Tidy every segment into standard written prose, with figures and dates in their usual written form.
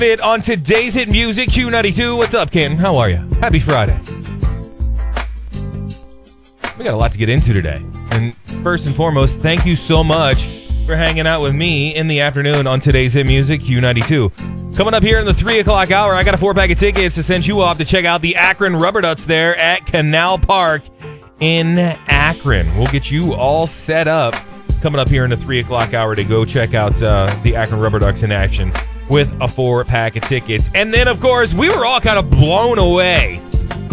Fit on today's hit music, Q92. What's up, Ken? How are you? Happy Friday. We got a lot to get into today. And first and foremost, thank you so much for hanging out with me in the afternoon on today's hit music, Q92. Coming up here in the 3 o'clock hour, I got a 4-pack of tickets to send you off to check out the Akron Rubber Ducks there at Canal Park in Akron. We'll get you all set up coming up here in the 3 o'clock hour to go check out the Akron Rubber Ducks in action with a 4-pack of tickets. And then, of course, we were all kind of blown away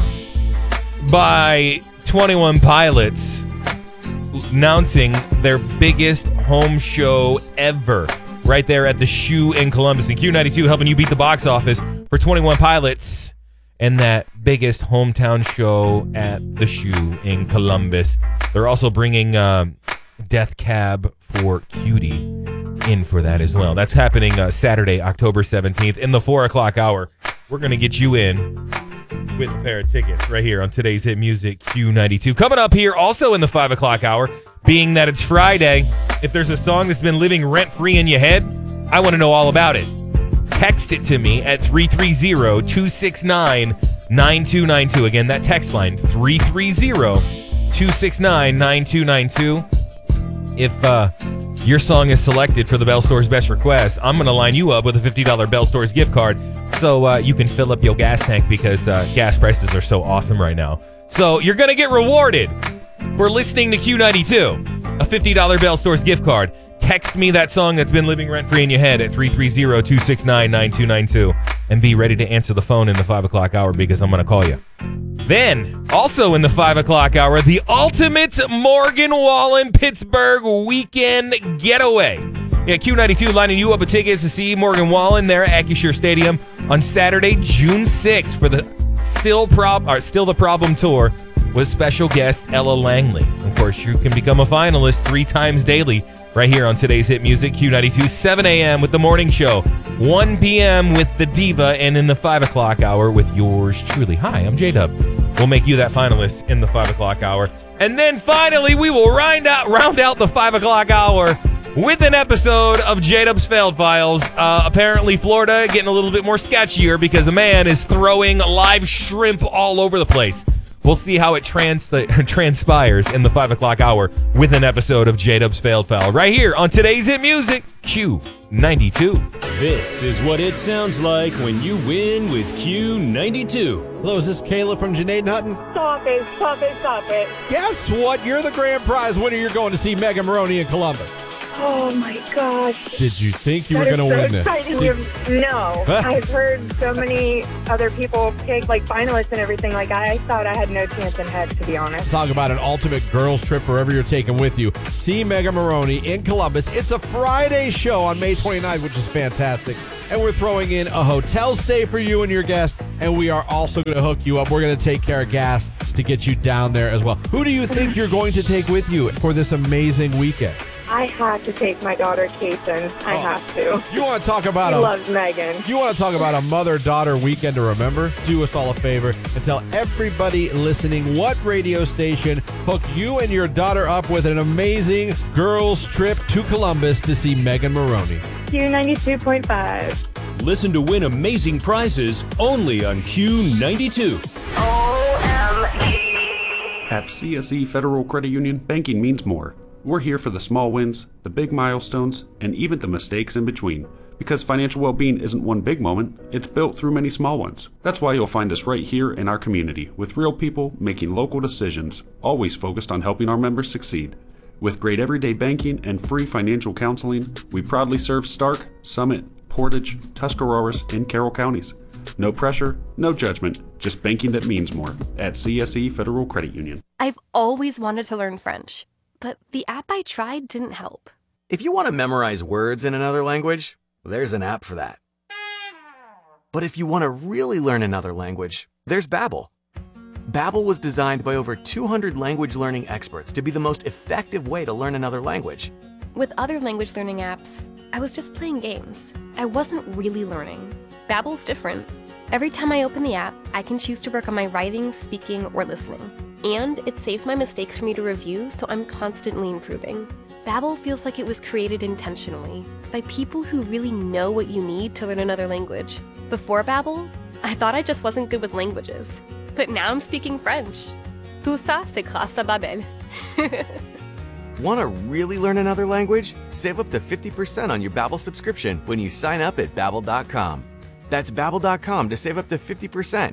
by 21 Pilots announcing their biggest home show ever right there at the Shoe in Columbus. And Q92 helping you beat the box office for 21 Pilots and that biggest hometown show at the Shoe in Columbus. They're also bringing Death Cab for Cutie in for that as well. That's happening Saturday, October 17th in the 4 o'clock hour. We're going to get you in with a pair of tickets right here on today's hit music, Q92. Coming up here also in the 5 o'clock hour, being that it's Friday, if there's a song that's been living rent-free in your head, I want to know all about it. Text it to me at 330-269-9292. Again, that text line, 330-269-9292. If your song is selected for the Bell Store's Best Request, I'm going to line you up with a $50 Bell Store's gift card so you can fill up your gas tank because gas prices are so awesome right now. So you're going to get rewarded for listening to Q92, a $50 Bell Store's gift card. Text me that song that's been living rent-free in your head at 330-269-9292 and be ready to answer the phone in the 5 o'clock hour because I'm going to call you. Then, also in the 5 o'clock hour, the ultimate Morgan Wallen Pittsburgh weekend getaway. Yeah, Q92 lining you up with tickets to see Morgan Wallen there at Acrisure Stadium on Saturday, June 6th for the Still the Problem Tour with special guest Ella Langley. Of course, you can become a finalist 3 times daily right here on today's hit music, Q92, 7 a.m. with the morning show, 1 p.m. with the diva, and in the 5 o'clock hour with yours truly. Hi, I'm J-Dub. We'll make you that finalist in the 5 o'clock hour. And then finally, we will round out the 5 o'clock hour with an episode of J-Dub's Failed Files. Apparently, Florida getting a little bit more sketchier because a man is throwing live shrimp all over the place. We'll see how it transpires in the 5 o'clock hour with an episode of J-Dub's Failed File right here on today's hit music, Q92. This is what it sounds like when you win with Q92. Hello, is this Kayla from Janae Hutton? Stop it. Guess what? You're the grand prize winner. You're going to see Megan Maroney in Columbus. Oh my gosh. Did you think you were going to win this? No. I've heard so many other people pick like finalists and everything. Like I thought I had no chance in heck, to be honest. Talk about an ultimate girls trip wherever you're taking with you. See Megan Maroney in Columbus. It's a Friday show on May 29th, which is fantastic. And we're throwing in a hotel stay for you and your guest. And we are also going to hook you up. We're going to take care of gas to get you down there as well. Who do you think you're going to take with you for this amazing weekend? I have to take my daughter, Kason. I have to. You want to talk about She loves Megan. You want to talk about a mother-daughter weekend to remember? Do us all a favor and tell everybody listening what radio station hooked you and your daughter up with an amazing girls trip to Columbus to see Megan Maroney. Q92.5. Listen to win amazing prizes only on Q92. OMG. At CSE Federal Credit Union, banking means more. We're here for the small wins, the big milestones, and even the mistakes in between. Because financial well-being isn't one big moment, it's built through many small ones. That's why you'll find us right here in our community, with real people making local decisions, always focused on helping our members succeed. With great everyday banking and free financial counseling, we proudly serve Stark, Summit, Portage, Tuscarawas, and Carroll counties. No pressure, no judgment, just banking that means more at CSE Federal Credit Union. I've always wanted to learn French, but the app I tried didn't help. If you want to memorize words in another language, there's an app for that. But if you want to really learn another language, there's Babbel. Babbel was designed by over 200 language learning experts to be the most effective way to learn another language. With other language learning apps, I was just playing games. I wasn't really learning. Babbel's different. Every time I open the app, I can choose to work on my writing, speaking, or listening. And it saves my mistakes for me to review, so I'm constantly improving. Babbel feels like it was created intentionally by people who really know what you need to learn another language. Before Babbel, I thought I just wasn't good with languages, but now I'm speaking French. Tout ça, c'est grâce à Babbel. Want to really learn another language? Save up to 50% on your Babbel subscription when you sign up at Babbel.com. That's Babbel.com to save up to 50%.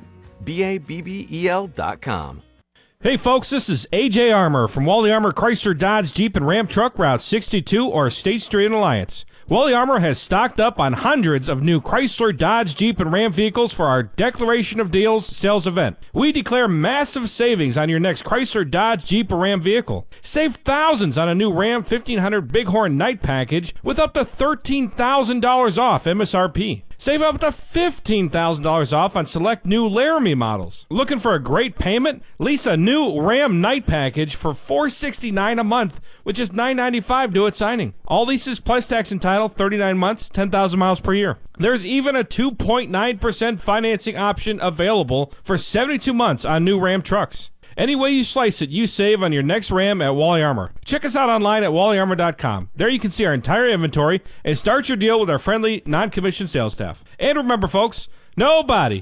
BABBEL.com. Hey folks, this is AJ Armour from Wally Armour Chrysler Dodge Jeep and Ram Truck Route 62 or State Street in Alliance. Wally Armour has stocked up on hundreds of new Chrysler, Dodge, Jeep, and Ram vehicles for our Declaration of Deals sales event. We declare massive savings on your next Chrysler, Dodge, Jeep, or Ram vehicle. Save thousands on a new Ram 1500 Bighorn Night Package with up to $13,000 off MSRP. Save up to $15,000 off on select new Laramie models. Looking for a great payment? Lease a new Ram Night Package for $469 a month, with just $995 due at signing. All leases plus tax and title, 39 months, 10,000 miles per year. There's even a 2.9% financing option available for 72 months on new Ram trucks. Any way you slice it, you save on your next Ram at Wally Armour. Check us out online at wallyarmour.com. There you can see our entire inventory and start your deal with our friendly, non-commissioned sales staff. And remember, folks, nobody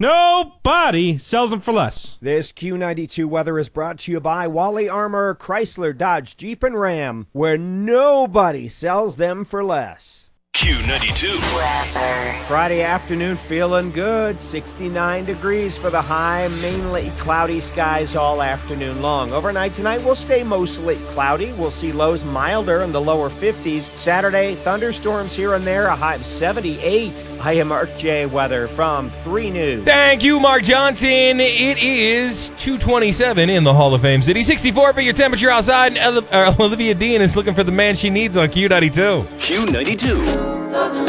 sells them for less. This Q92 weather is brought to you by Wally Armour, Chrysler, Dodge, Jeep, and Ram, where nobody sells them for less. Q92. Friday afternoon feeling good. 69 degrees for the high, mainly cloudy skies all afternoon long. Overnight tonight will stay mostly cloudy. We'll see lows milder in the lower 50s. Saturday, thunderstorms here and there, a high of 78. I am Mark J. Weather from 3 News. Thank you, Mark Johnson. It is 2:27 in the Hall of Fame City. 64 for your temperature outside. And Olivia Dean is looking for the man she needs on Q92. Q92.